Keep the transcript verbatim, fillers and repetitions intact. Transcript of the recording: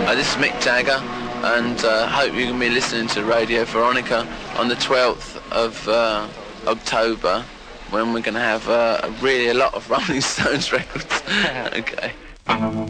Uh, this is Mick Jagger, and uh, hope you're going to be listening to Radio Veronica on the twelfth of uh, October, when we're going to have uh, really a lot of Rolling Stones records. Okay.